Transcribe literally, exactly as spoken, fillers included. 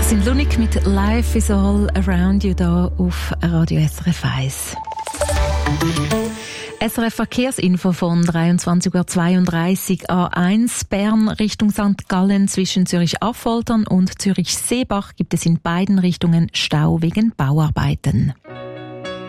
sind Lunik mit Life is all around you da auf Radio S R F eins. S R F Verkehrsinfo von dreiundzwanzig Uhr zweiunddreißig A eins Bern Richtung Sankt Gallen zwischen Zürich-Affoltern und Zürich-Seebach gibt es in beiden Richtungen Stau wegen Bauarbeiten.